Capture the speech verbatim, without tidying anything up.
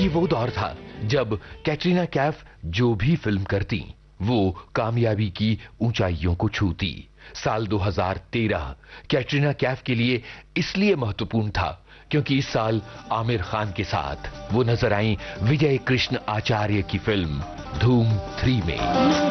ये वो दौर था जब कैटरीना कैफ जो भी फिल्म करती वो कामयाबी की ऊंचाइयों को छूती। साल दो हज़ार तेरह कैटरीना कैफ के लिए इसलिए महत्वपूर्ण था क्योंकि इस साल आमिर खान के साथ वो नजर आई विजय कृष्ण आचार्य की फिल्म धूम थ्री में।